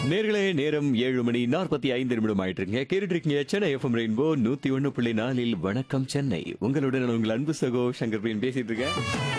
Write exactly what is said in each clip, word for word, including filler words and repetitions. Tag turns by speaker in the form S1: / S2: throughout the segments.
S1: நேர்களே நேரம் ஏழு மணி நாற்பத்தி ஐந்து நிமிடம் ஆயிட்டு இருக்கீங்க. கேட்டுட்டு இருக்கீங்க சென்னை எஃப்எம் ரெயின்போ நூத்தி ஒன்னு புள்ளி நாலில் வணக்கம் சென்னை. உங்களுடன் நான் உங்கள் அன்பு சகோ சங்கர் பிரியன் பேசிட்டு இருக்கேன்.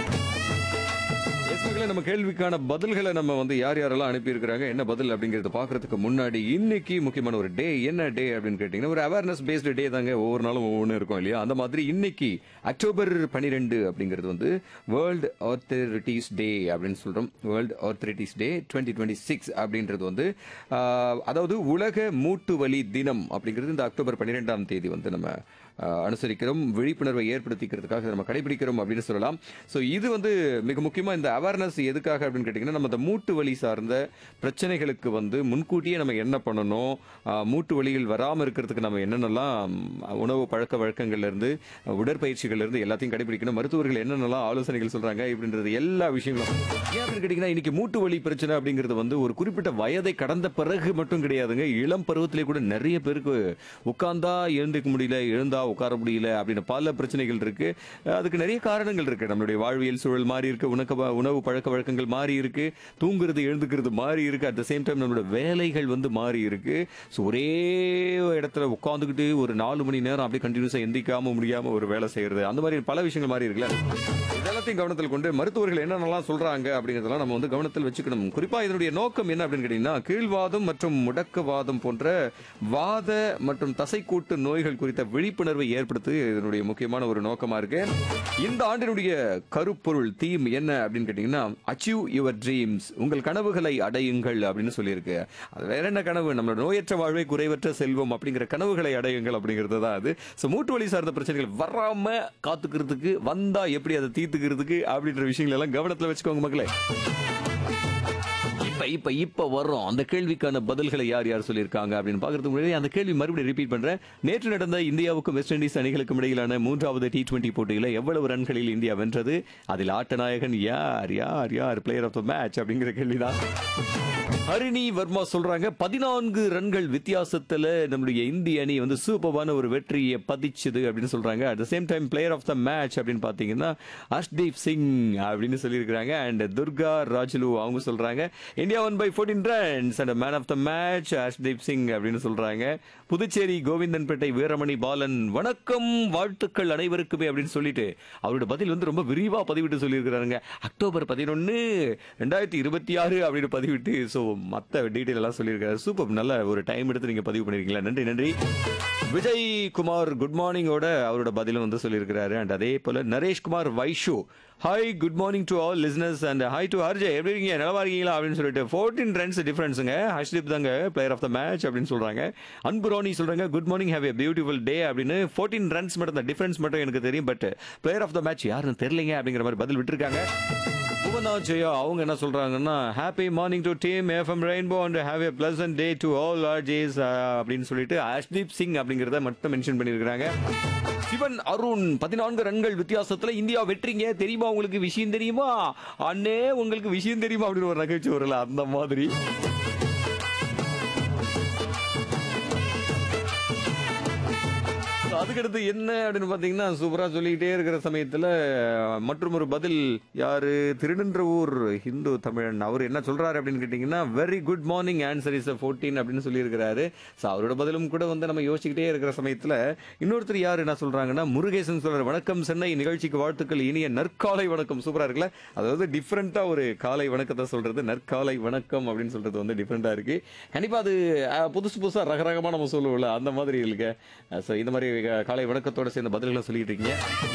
S1: எஸ் மகளே, நம்ம கேள்விக்கான பதில்களை நம்ம வந்து யார் யாரெல்லாம் அனுப்பியிருக்கிறாங்க, என்ன பதில் அப்படிங்கறத பாக்குறதுக்கு முன்னாடி இன்னைக்கு முக்கியமான ஒரு டே. என்ன டே அப்படின்னு கேட்டீங்கன்னா ஒரு அவேர்னஸ் பேஸ்டு டே தாங்க. ஒவ்வொரு நாளும் ஒவ்வொன்று இருக்கும் இல்லையா? அந்த மாதிரி இன்னைக்கு அக்டோபர் பன்னிரெண்டு அப்படிங்கிறது வந்து வேர்ல்டு ஆர்த்தரைட்டிஸ் டே அப்படின்னு சொல்றோம். World arthritis day twenty twenty six அப்படின்றது வந்து ஆஹ், அதாவது உலக மூட்டு வலி தினம் அப்படிங்கிறது இந்த அக்டோபர் பன்னிரெண்டாம் தேதி வந்து நம்ம ஆஹ், அனுசரிக்கிறோம், விழிப்புணர்வை ஏற்படுத்திக்கிறதுக்காக நம்ம கடைபிடிக்கிறோம் அப்படின்னு சொல்லலாம். ஸோ இது வந்து மிக முக்கியமாக இந்த அவேர்னஸ் எதுக்காக அப்படின்னு கேட்டிங்கன்னா, நம்ம இந்த மூட்டு வலி சார்ந்த பிரச்சனைகளுக்கு வந்து முன்கூட்டியே நம்ம என்ன பண்ணணும், ஆஹ், மூட்டு வலிகள் வராமல் இருக்கிறதுக்கு நம்ம என்னென்னலாம் உணவு பழக்க வழக்கங்கள்லேருந்து உடற்பயிற்சிகள்லேருந்து எல்லாத்தையும் கடைபிடிக்கணும், மருத்துவர்கள் என்னென்னலாம் ஆலோசனைகள் சொல்கிறாங்க இப்படின்றது எல்லா விஷயங்களும். ஏன் அப்படின்னு கேட்டிங்கன்னா, இன்னைக்கு மூட்டு வலி பிரச்சனை அப்படிங்கிறது வந்து ஒரு குறிப்பிட்ட வயதை கடந்த பிறகு மட்டும் கிடையாதுங்க. இளம் பருவத்திலே கூட நிறைய பேருக்கு உட்கார்ந்தா எழுந்துக்க முடியல, எழுந்தா உட்கார முடியல அப்படின்னு பல பிரச்சனைகள் இருக்கு. அதுக்கு நிறைய காரணங்கள் இருக்கு. நம்மளுடைய வாழ்வியல் சூழல் மாறி இருக்கு, உணக்க உணவு பழக்க வழக்கங்கள் மாறி இருக்கு, தூங்குறது எழுந்துக்கிறது மாறி இருக்கு, அட் த சேம் டைம் நம்மளோட வேலைகள் வந்து மாறி இருக்கு. ஸோ ஒரே இடத்துல உட்காந்துக்கிட்டு ஒரு நாலு மணி நேரம் அப்படியே கண்டினியூஸா எந்திக்காம முடியாம ஒரு வேலை செய்யறது, அந்த மாதிரி பல விஷயங்கள் மாறி இருக்குல்ல. இதெல்லாத்தையும் கவனத்தில் கொண்டு மருத்துவர்கள் என்னென்னலாம் சொல்றாங்க அப்படிங்கிறதெல்லாம் நம்ம வந்து கவனத்தில் வச்சுக்கணும். குறிப்பா இதனுடைய நோக்கம் என்ன அப்படின்னு கேட்டீங்கன்னா, கீழ்வாதம் மற்றும் முடக்குவாதம் போன்ற வாத மற்றும் தசைக்கூட்டு நோய்கள் குறித்த விழிப்புணர்வை ஏற்படுத்து இதனுடைய முக்கியமான ஒரு நோக்கமா இருக்கு. இந்த ஆண்டினுடைய கருப்பொருள் தீம் என்ன அப்படின்னு கேட்டீங்கன்னா, அச்சீவ் யுவர் ட்ரீம்ஸ், உங்கள் கனவுகளை அடையுங்கள் அப்படின்னு சொல்லியிருக்கு. அது வேற என்ன கனவு? நம்மளோட நோயற்ற வாழ்வை குறைவற்ற செல்வம் அப்படிங்கிற கனவுகளை அடையுங்கள் அப்படிங்கிறது தான் அது. ஸோ மூட்டு வலி சார்ந்த பிரச்சனைகள் வராம காத்துக்கிறதுக்கு, வந்தா எப்படி அதை தீர்த்துக்கிறதுக்கு அப்படின்ற விஷயங்கள் எல்லாம் கவனத்தில் வச்சுக்கோங்க மக்களே. இப்ப இப்ப இப்ப வர்றோம் அந்த கேள்விக்கான பதில்களை யார் யார் சொல்லியிருக்காங்க அப்படின்னு பாக்குறதுக்கு முன்னாடி அந்த கேள்வி மறுபடியும் ரிப்பீட் பண்றேன். நேற்று நடந்த இந்தியாவுக்கும் வெஸ்ட் இண்டீஸ் அணிகளுக்கும் இடையிலான மூன்றாவது டி டுவெண்டி போட்டியில எவ்வளவு ரன்களில் இந்தியா வென்றது? அதில் ஆட்ட நாயகன் யார் யார் யார் பிளேயர் ஆஃப் த மேட்ச் அப்படிங்கிற கேள்விதான். ஹரிணி வர்மா சொல்றாங்க, பதினான்கு ரன்கள் வித்தியாசத்துல நம்முடைய இந்திய அணி வந்து சூப்பரான ஒரு வெற்றியை பதிச்சது அப்படின்னு சொல்றாங்க. At the same time player of the match அப்படின்னு பாத்தீங்கன்னா ஹர்ஷ்தீப் சிங் அப்படின்னு சொல்லியிருக்காங்க. அண்ட் துர்கா ராஜ்லு அவங்க சொல்றாங்க India one by fourteen runs and man of the match Harshdeep Singh அப்படின்னு சொல்றாங்க. புதுச்சேரி கோவிந்தன்பேட்டை வீரமணி பாலன், வணக்கம் வாழ்த்துக்கள் அனைவருக்குமே அப்படின்னு சொல்லிட்டு அவரோட பதில் வந்து ரொம்ப விரிவா பதிவிட்டு சொல்லியிருக்கிறாங்க. அக்டோபர் பதினொன்னு ரெண்டாயிரத்தி இருபத்தி ஆறு அப்படின்னு பதிவிட்டு ஸோ மற்ற டீட்டெயில் எல்லாம் சொல்லியிருக்காரு. சூப்பர், நல்ல ஒரு டைம் எடுத்து நீங்க பதிவு பண்ணிருக்கீங்களா, நன்றி நன்றி. விஜய் குமார் குட் மார்னிங்கோட அவரோட பதிலும் வந்து சொல்லியிருக்கிறாரு. அண்ட் அதே போல Naresh Kumar Vaishu, hi good morning to all listeners and hi to ஹர்ஜே, எப்படி இருக்கீங்க, நல்லா இருக்கீங்களா அப்படின்னு சொல்லிட்டு ஃபோர்டீன் ரன்ஸ் டிஃபரன்ஸுங்க. ஹர்ஷ்தீப் தாங்க பிளேயர் ஆஃப் த மேட்ச் அப்படின்னு சொல்றாங்க. அன்பு ரோனி சொல்றாங்க good morning, have a beautiful டே அப்படின்னு. ஃபோர்டீன் ரன்ஸ் மட்டும் தான் டிஃபரன்ஸ் மட்டும் எனக்கு தெரியும், but player of the match யாருன்னு தெரியலங்க அப்படிங்கிற மாதிரி பதில் விட்டுருக்காங்க. புவனா ஜெயா அவங்க என்ன சொல்றாங்கன்னா, happy morning to team FM rainbow and have a pleasant day to all RJs அப்படின்னு சொல்லிட்டு ஹர்ஷ்தீப் சிங் அப்படிங்கறத மட்டும் மென்ஷன் பண்ணியிருக்காங்க. சிவன் அருண், பதினான்கு ரன்கள் வித்தியாசத்துல இந்தியா வெற்றிங்க, தெரியுமா உங்களுக்கு விஷயம் தெரியுமா அண்ணே, உங்களுக்கு விஷயம் தெரியுமா அப்படின்னு ஒரு நகைச்சுவை வரல அந்த மாதிரி. அதுக்கடுத்து என்ன அப்படின்னு பாத்தீங்கன்னா, சூப்பரா சொல்லிக்கிட்டே இருக்கிற சமயத்துல மற்றும் ஒரு பதில் யாரு, திருநின்றவூர் ஹிந்து தமிழன், அவர் என்ன சொல்றாரு அப்படின்னு கேட்டீங்கன்னா, very good morning, answer is fourteen அப்படின்னு சொல்லியிருக்கிறாரு. ஸோ அவரோட பதிலும் கூட வந்து நம்ம யோசிச்சுக்கிட்டே இருக்கிற சமயத்துல இன்னொருத்தர் யாரு என்ன சொல்றாங்கன்னா, முருகேசன் சொல்றாரு, வணக்கம் சென்னை, நிகழ்ச்சிக்கு வாழ்த்துக்கள், இனிய நற்காலை வணக்கம். சூப்பரா இருக்குல்ல? அதாவது டிஃப்ரெண்டா ஒரு காலை வணக்கத்தை சொல்றது, நற்காலை வணக்கம் அப்படின்னு சொல்றது வந்து டிஃப்ரெண்டா இருக்கு. கண்டிப்பா அது அஹ், புதுசு புதுசா ரகரகமா நம்ம சொல்லுவோம்ல, அந்த மாதிரி இருக்கு. ஸோ இந்த மாதிரி காலை வணக்கத்தோட சேர்ந்த பதில்களை சொல்லிட்டு இருக்கீங்க.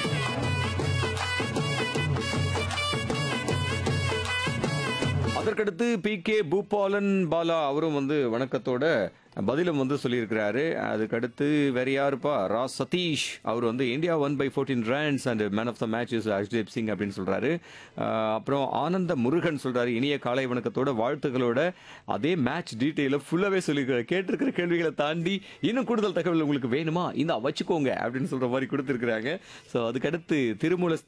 S1: அதற்கடுத்து பி கே பூபாலன் பாலா அவரும் வந்து வணக்கத்தோட பதிலும் வந்து சொல்லியிருக்கிறாரு. அதுக்கடுத்து வேற யாருப்பா, ரா சதீஷ் அவர் வந்து India one by fourteen runs and man of the match is Harshdeep Singh அப்படின்னு சொல்றாரு. அப்புறம் ஆனந்த முருகன் சொல்றாரு, இனிய காலை வணக்கத்தோட வாழ்த்துக்களோட அதே மேட்ச் டீட்டெயில ஃபுல்லாவே சொல்லியிருக்காரு. கேட்டிருக்கிற கேள்விகளை தாண்டி இன்னும் கூடுதல் தகவல் உங்களுக்கு வேணுமா, இந்த வச்சுக்கோங்க அப்படின்னு சொல்ற மாதிரி கொடுத்துருக்காங்க. ஸோ அதுக்கடுத்து திருமூல